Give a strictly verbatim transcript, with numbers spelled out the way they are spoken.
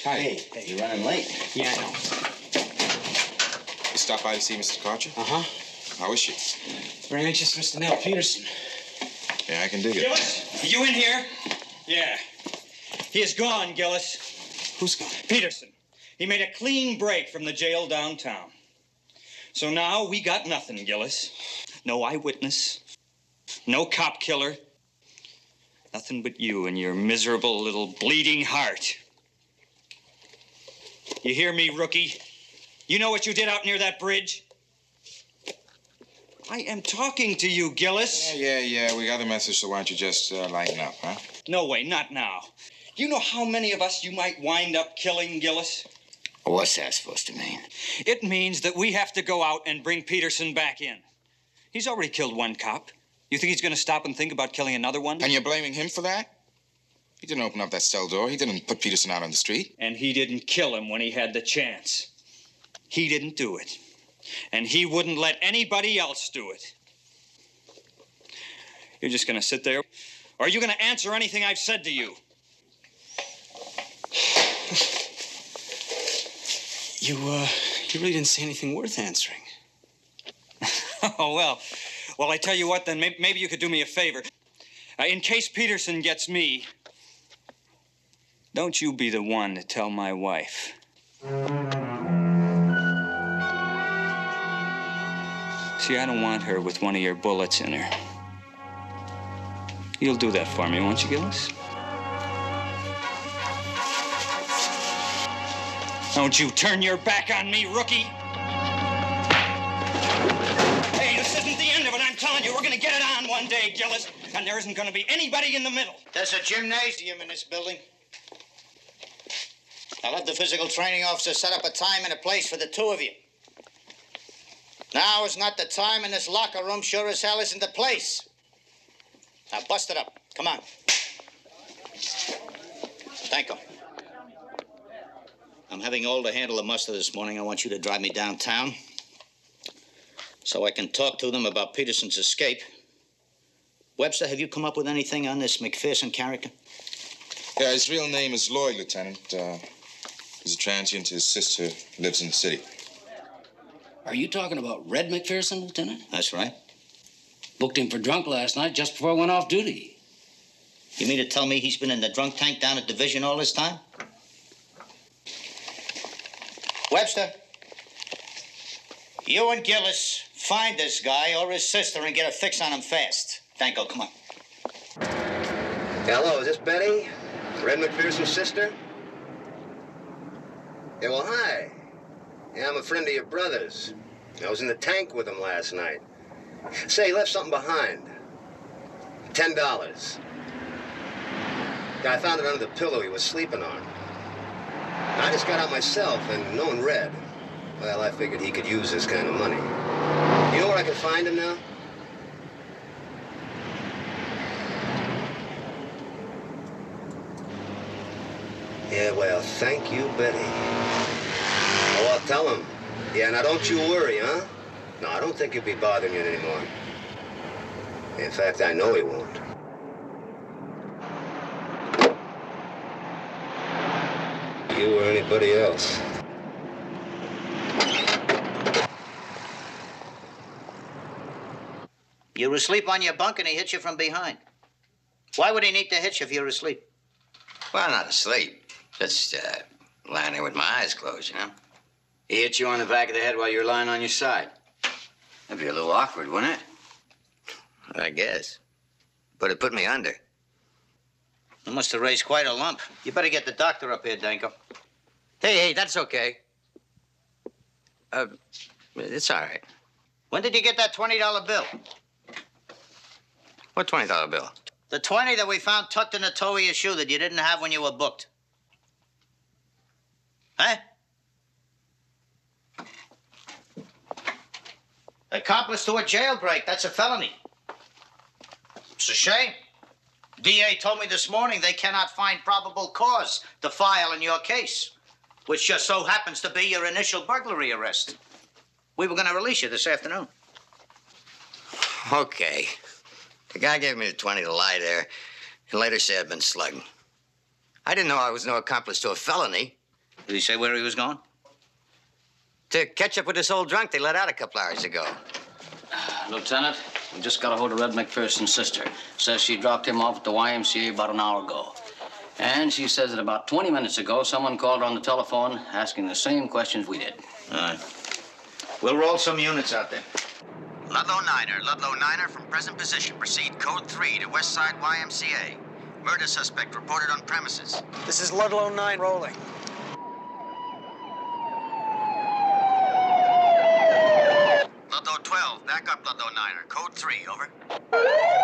Hi. Hey, hey, you're running late. Yeah, I know. You stopped by to see Mister Carter? Uh-huh. How is she? Very anxious, Mister Nell Peterson. Yeah, I can dig it. Gillis, are you in here? Yeah. He is gone, Gillis. Who's gone? Peterson. He made a clean break from the jail downtown. So now we got nothing, Gillis. No eyewitness. No cop killer. Nothing but you and your miserable little bleeding heart. You hear me, rookie? You know what you did out near that bridge? I am talking to you, Gillis. Yeah, yeah, yeah. We got the message, so why don't you just uh, lighten up, huh? No way, not now. Do you know how many of us you might wind up killing, Gillis? What's that supposed to mean? It means that we have to go out and bring Peterson back in. He's already killed one cop. You think he's going to stop and think about killing another one? And you're blaming him for that? He didn't open up that cell door. He didn't put Peterson out on the street. And he didn't kill him when he had the chance. He didn't do it. And he wouldn't let anybody else do it. You're just going to sit there? Or are you going to answer anything I've said to you? You, uh, you really didn't say anything worth answering. Oh, well. Well, I tell you what, then. Maybe, maybe you could do me a favor. Uh, in case Peterson gets me, don't you be the one to tell my wife. See, I don't want her with one of your bullets in her. You'll do that for me, won't you, Gillis? Don't you turn your back on me, rookie! Hey, this isn't the end of it, I'm telling you. We're gonna get it on one day, Gillis. And there isn't gonna be anybody in the middle. There's a gymnasium in this building. I'll have the physical training officer set up a time and a place for the two of you. Now is not the time, and this locker room sure as hell isn't the place. Now bust it up. Come on. Thank you. I'm having Alder handle the muster this morning. I want you to drive me downtown so I can talk to them about Peterson's escape. Webster, have you come up with anything on this McPherson character? Yeah, his real name is Lloyd, Lieutenant. Uh, he's a transient. His sister lives in the city. Are you talking about Red McPherson, Lieutenant? That's right. Booked him for drunk last night just before I went off duty. You mean to tell me he's been in the drunk tank down at Division all this time? Webster, you and Gillis find this guy or his sister and get a fix on him fast. Danko, come on. Hello, is this Betty? Red McPherson's sister? Yeah, well, hi. Yeah, I'm a friend of your brother's. I was in the tank with him last night. Say, he left something behind. Ten dollars. Yeah, I found it under the pillow he was sleeping on. I just got out myself, and knowing Red, well, I figured he could use this kind of money. You know where I can find him now? Yeah, well, thank you, Betty. Oh, I'll tell him. Yeah, now don't you worry, huh? No, I don't think he'll be bothering you anymore. In fact, I know he won't. You or anybody else. You were asleep on your bunk and he hit you from behind. Why would he need to hit you if you were asleep? Well, I'm not asleep. Just, uh, lying there with my eyes closed, you know? He hit you on the back of the head while you were lying on your side. That'd be a little awkward, wouldn't it? I guess. But it put me under. You must have raised quite a lump. You better get the doctor up here, Danko. Hey, hey, that's okay. Uh, it's all right. When did you get that twenty dollar bill? What twenty dollar bill? The twenty that we found tucked in the toe of your shoe that you didn't have when you were booked. Huh? Accomplice to a jailbreak. That's a felony. It's a shame. D A told me this morning they cannot find probable cause to file in your case, which just so happens to be your initial burglary arrest. We were going to release you this afternoon. Okay. The guy gave me the twenty to lie there and later said I'd been slugged. I didn't know I was no accomplice to a felony. Did he say where he was going? To catch up with this old drunk they let out a couple hours ago. Lieutenant, we just got a hold of Red McPherson's sister. Says she dropped him off at the Y M C A about an hour ago. And she says that about twenty minutes ago, someone called her on the telephone asking the same questions we did. All right. We'll roll some units out there. Ludlow Niner, Ludlow Niner from present position. Proceed code three to West Side Y M C A. Murder suspect reported on premises. This is Ludlow nine rolling. Ludlow twelve, back up Ludlow Niner. Code three, over.